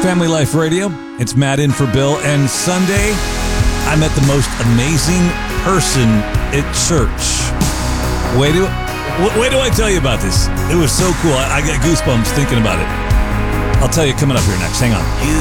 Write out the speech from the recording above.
Family Life Radio. It's Matt in for Bill. And Sunday, I met the most amazing person at church. Wait do I tell you about this? It was so cool. I got goosebumps thinking about it. I'll tell you coming up here next. Hang on.